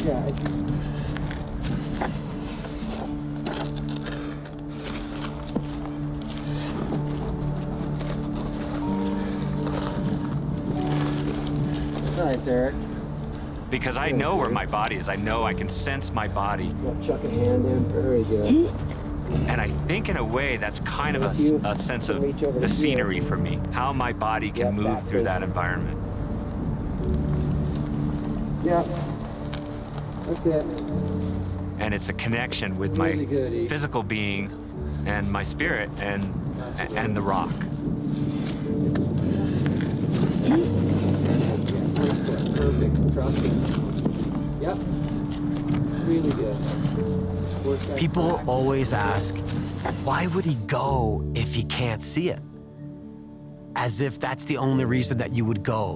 Yeah. Nice, Eric. Because I know where my body is. I know I can sense my body. Chuck a hand in. Very good. And I think in a way that's kind of a sense of the scenery for me, how my body can move through that environment. Yeah, that's it. And it's a connection with my physical being and my spirit and the rock. Perfect. Trust me. Yep. Really good. People always ask, why would he go if he can't see it? As if that's the only reason that you would go.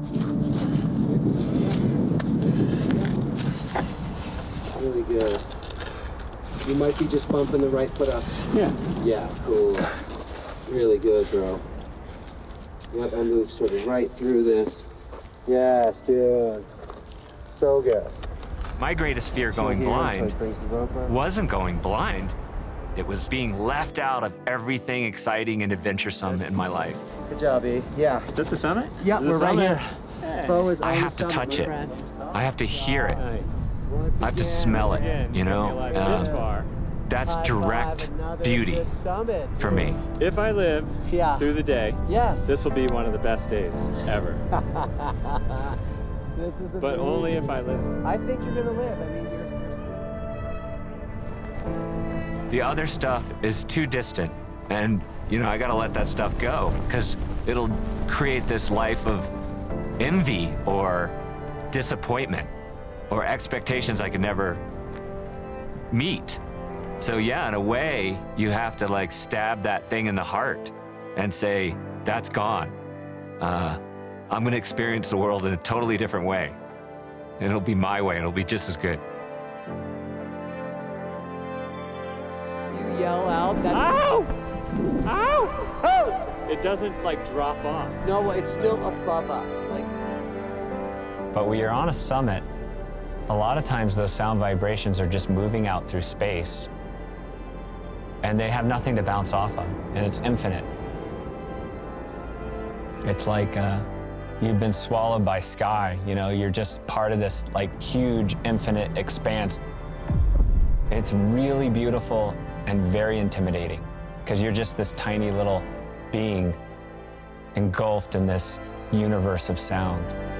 Really good. You might be just bumping the right foot up. Yeah. Yeah, cool. Really good, bro. Yep, I move sort of right through this. Yes, dude. So good. My greatest fear going blind wasn't going blind. It was being left out of everything exciting and adventuresome in my life. Good job, E. Yeah. Is that the summit? Yeah, we're right here. Bo is I on have the to summit, touch my it. friend. I have to hear it. Nice. I have to smell it, you know? This far. That's High direct five, another beauty good summit. for me. If I live Yeah. through the day, Yes. this will be one of the best days ever. This is But amazing. only if I live. I think you're gonna live. I mean, you're The other stuff is too distant. And, you know, I gotta let that stuff go because it'll create this life of envy or disappointment or expectations I could never meet. So yeah, in a way, you have to like stab that thing in the heart and say, that's gone. I'm gonna experience the world in a totally different way. And it'll be my way, and it'll be just as good. You yell out. That's Ow! Ow! Oh! It doesn't like drop off. No, it's still above us. Like. But when you're on a summit, a lot of times those sound vibrations are just moving out through space, and they have nothing to bounce off of, and it's infinite. It's like you've been swallowed by sky, you know, you're just part of this like huge infinite expanse. It's really beautiful and very intimidating because you're just this tiny little being engulfed in this universe of sound.